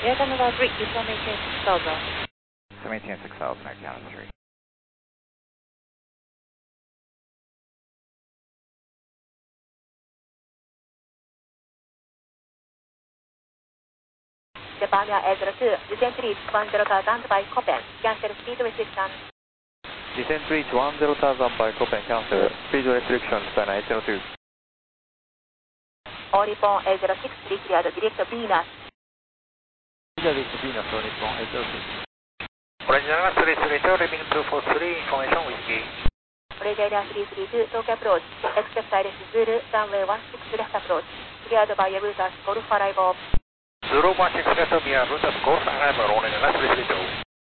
Air Canada 3, Eastern maintain 6000. So maintain 6000, Air Canada 3. Japan Air 02, descent reach 10,000 by Copen, cancel speed restriction. Descent reach 10,000 by Copen, cancel speed restriction, Japan Air 02. All Nippon Air 06, declared direct Venus. Direct Venus, All Nippon Air 06. Orange Area 332, Reming 243, information whiskey. Orange Area 332, Tokyo approach, expect direct Zulu, runway 16 left approach, cleared by Airbusus Golf arrival. Zulu 16 left via Airbusus Golf arrival, Orange Area 332.